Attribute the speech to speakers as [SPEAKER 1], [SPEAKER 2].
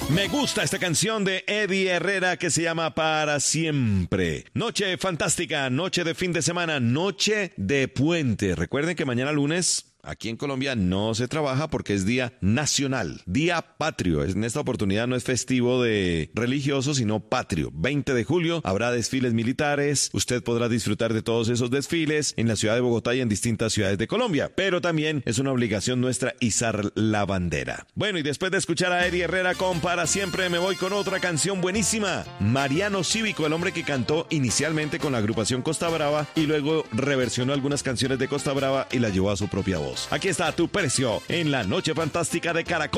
[SPEAKER 1] Me gusta esta canción de Eddie Herrera que se llama Para Siempre. Noche fantástica, noche de fin de semana, noche de puente. Recuerden que mañana lunes aquí en Colombia no se trabaja porque es día nacional, día patrio. En esta oportunidad no es festivo de religioso, sino patrio. 20 de julio habrá desfiles militares. Usted podrá disfrutar de todos esos desfiles en la ciudad de Bogotá y en distintas ciudades de Colombia. Pero también es una obligación nuestra izar la bandera. Bueno, y después de escuchar a Eddie Herrera con Para Siempre, me voy con otra canción buenísima. Mariano Cívico, el hombre que cantó inicialmente con la agrupación Costa Brava y luego reversionó algunas canciones de Costa Brava y la llevó a su propia voz. Aquí está Tu Precio en la Noche Fantástica de Caracol.